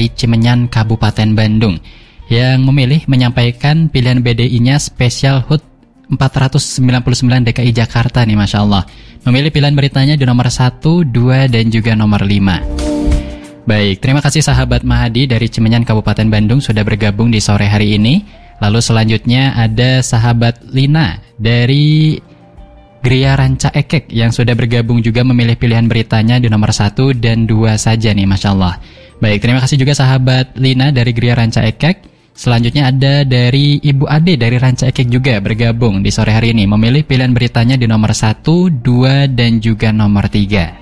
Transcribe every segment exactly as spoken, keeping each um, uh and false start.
dari Cimenyan, Kabupaten Bandung, yang memilih menyampaikan pilihan B D I-nya spesial H U T empat ratus sembilan puluh sembilan D K I Jakarta nih, Masya Allah. Memilih pilihan beritanya di nomor satu, dua, dan juga nomor lima. Baik, terima kasih sahabat Mahadi dari Cimenyan, Kabupaten Bandung sudah bergabung di sore hari ini. Lalu selanjutnya ada sahabat Lina dari Gria Ranca Ekek yang sudah bergabung juga memilih pilihan beritanya di nomor satu dan dua saja nih, Masya Allah. Baik, terima kasih juga sahabat Lina dari Gria Ranca Ekek. Selanjutnya ada dari Ibu Ade dari Ranca Ekek juga bergabung di sore hari ini, memilih pilihan beritanya di nomor satu, dua, dan juga nomor tiga.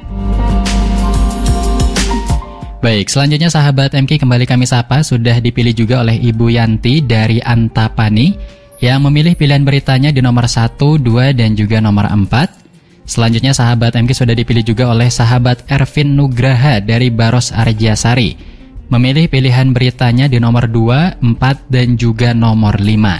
Baik, selanjutnya sahabat M K kembali kami sapa, sudah dipilih juga oleh Ibu Yanti dari Antapani yang memilih pilihan beritanya di nomor satu, dua, dan juga nomor empat. Selanjutnya sahabat M K sudah dipilih juga oleh sahabat Ervin Nugraha dari Baros Arjasari, memilih pilihan beritanya di nomor dua, empat, dan juga nomor lima.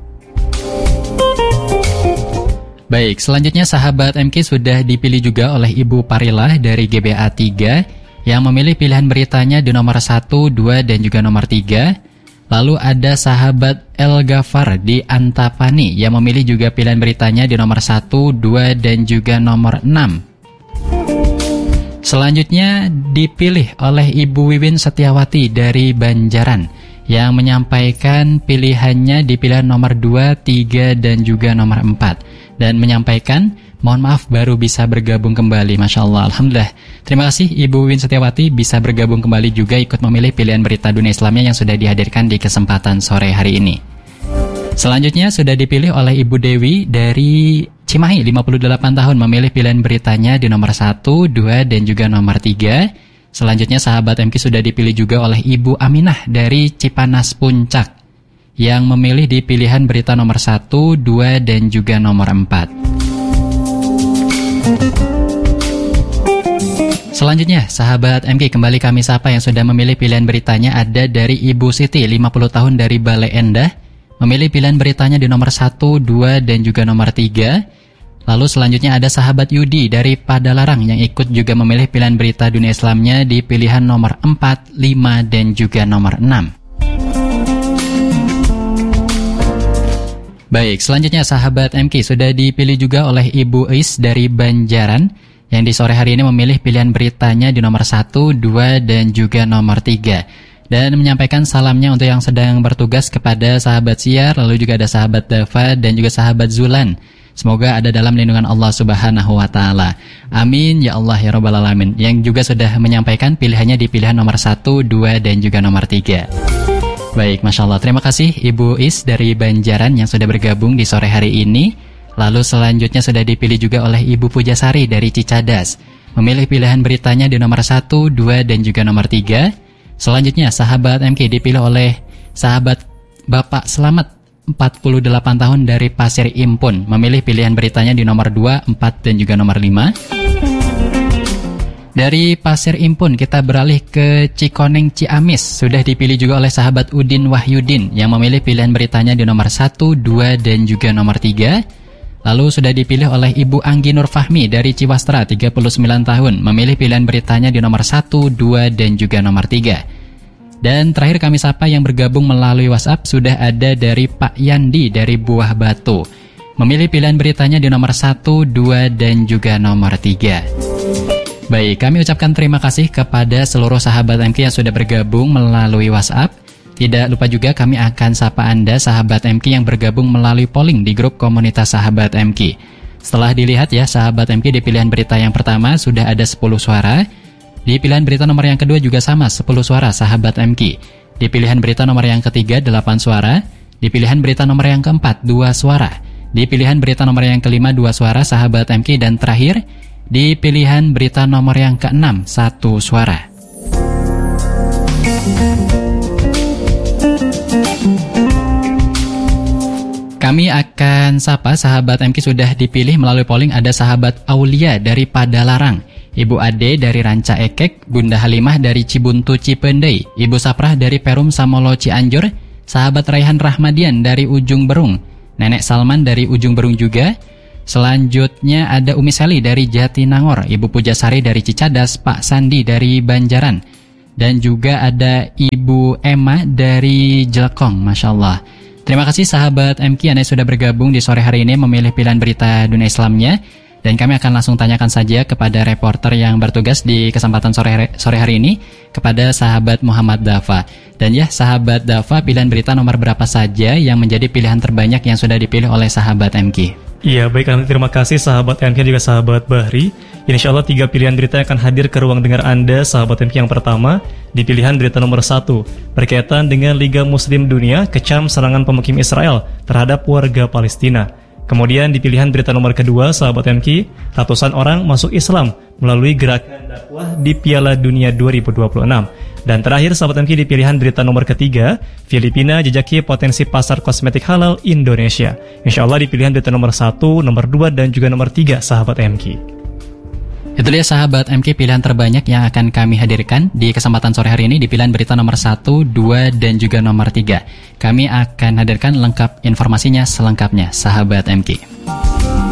Baik, selanjutnya sahabat M K sudah dipilih juga oleh Ibu Parilah dari G B A tiga yang memilih pilihan beritanya di nomor satu, dua, dan juga nomor tiga. Lalu ada sahabat El Gafar di Antapani yang memilih juga pilihan beritanya di nomor satu, dua, dan juga nomor enam. Selanjutnya dipilih oleh Ibu Wiwin Setiawati dari Banjaran yang menyampaikan pilihannya di pilihan nomor dua, tiga, dan juga nomor empat. Dan menyampaikan, mohon maaf baru bisa bergabung kembali, Masya Allah. Alhamdulillah. Terima kasih Ibu Wiwin Setiawati bisa bergabung kembali juga ikut memilih pilihan berita dunia Islamnya yang sudah dihadirkan di kesempatan sore hari ini. Selanjutnya sudah dipilih oleh Ibu Dewi dari Cimahi, lima puluh delapan tahun, memilih pilihan beritanya di nomor satu, dua, dan juga nomor tiga. Selanjutnya sahabat M K sudah dipilih juga oleh Ibu Aminah dari Cipanas Puncak yang memilih di pilihan berita nomor satu, dua, dan juga nomor empat. Selanjutnya sahabat M K kembali kami sapa yang sudah memilih pilihan beritanya ada dari Ibu Siti, lima puluh tahun dari Bale Endah, memilih pilihan beritanya di nomor satu, dua, dan juga nomor tiga. Lalu selanjutnya ada sahabat Yudi dari Padalarang yang ikut juga memilih pilihan berita dunia Islamnya di pilihan nomor empat, lima, dan juga nomor enam. Baik, selanjutnya sahabat M K sudah dipilih juga oleh Ibu Is dari Banjaran yang di sore hari ini memilih pilihan beritanya di nomor satu, dua, dan juga nomor tiga. Dan menyampaikan salamnya untuk yang sedang bertugas kepada sahabat Siar, lalu juga ada sahabat Dava dan juga sahabat Zulan. Semoga ada dalam lindungan Allah Subhanahu wa Ta'ala. Amin ya Allah ya Rabbal Alamin. Yang juga sudah menyampaikan pilihannya di pilihan nomor satu, dua, dan juga nomor tiga. Baik, Masya Allah. Terima kasih Ibu Is dari Banjaran yang sudah bergabung di sore hari ini. Lalu selanjutnya sudah dipilih juga oleh Ibu Pujasari dari Cicadas, memilih pilihan beritanya di nomor satu, dua, dan juga nomor tiga. Selanjutnya sahabat M K dipilih oleh sahabat Bapak Selamat, empat puluh delapan tahun dari Pasir Impun, memilih pilihan beritanya di nomor dua, empat, dan juga nomor lima. Dari Pasir Impun kita beralih ke Cikoneng Ciamis, sudah dipilih juga oleh sahabat Udin Wahyudin yang memilih pilihan beritanya di nomor satu, dua, dan juga nomor tiga. Lalu sudah dipilih oleh Ibu Anggi Nur Fahmi dari Ciwastra, tiga puluh sembilan tahun, memilih pilihan beritanya di nomor satu, dua, dan juga nomor tiga. Dan terakhir kami sapa yang bergabung melalui WhatsApp sudah ada dari Pak Yandi dari Buah Batu, memilih pilihan beritanya di nomor satu, dua, dan juga nomor tiga. Baik, kami ucapkan terima kasih kepada seluruh sahabat M K yang sudah bergabung melalui WhatsApp. Tidak lupa juga kami akan sapa Anda sahabat M K yang bergabung melalui polling di grup komunitas sahabat M K. Setelah dilihat ya sahabat M K, di pilihan berita yang pertama sudah ada sepuluh suara. Di pilihan berita nomor yang kedua juga sama, sepuluh suara sahabat M K. Di pilihan berita nomor yang ketiga, delapan suara. Di pilihan berita nomor yang keempat, dua suara. Di pilihan berita nomor yang kelima, dua suara sahabat M K. Dan terakhir, di pilihan berita nomor yang keenam, satu suara. Kami akan sapa sahabat M K sudah dipilih melalui polling. Ada sahabat Aulia dari Padalarang, Ibu Ade dari Ranca Ekek, Bunda Halimah dari Cibuntu Cipendei, Ibu Saprah dari Perum Samolo Cianjur, sahabat Raihan Rahmadian dari Ujung Berung, Nenek Salman dari Ujung Berung juga. Selanjutnya ada Umi Seli dari Jatinangor, Ibu Pujasari dari Cicadas, Pak Sandi dari Banjaran. dan juga ada Ibu Emma dari Jelekong, Masya Allah. Terima kasih sahabat M Q Anda sudah bergabung di sore hari ini memilih pilihan berita dunia Islamnya. Dan kami akan langsung tanyakan saja kepada reporter yang bertugas di kesempatan sore hari, sore hari ini, kepada sahabat Muhammad Dafa. Dan ya sahabat Dafa, pilihan berita nomor berapa saja yang menjadi pilihan terbanyak yang sudah dipilih oleh sahabat M Q? Iya, baik, terima kasih sahabat M Q juga sahabat Bahri. Insya Allah tiga pilihan berita yang akan hadir ke ruang dengar Anda, sahabat M Q. Yang pertama, di pilihan berita nomor satu, berkaitan dengan Liga Muslim Dunia kecam serangan pemukim Israel terhadap warga Palestina. Kemudian di pilihan berita nomor kedua, sahabat M Q, ratusan orang masuk Islam melalui gerakan dakwah di Piala Dunia dua ribu dua puluh enam. Dan terakhir, sahabat M Q, di pilihan berita nomor ketiga, Filipina jejaki potensi pasar kosmetik halal Indonesia. Insya Allah di pilihan berita nomor satu, nomor dua, dan juga nomor tiga, sahabat M Q. Itu dia sahabat M Q pilihan terbanyak yang akan kami hadirkan di kesempatan sore hari ini di pilihan berita nomor satu, dua, dan juga nomor tiga. Kami akan hadirkan lengkap informasinya selengkapnya, sahabat M Q.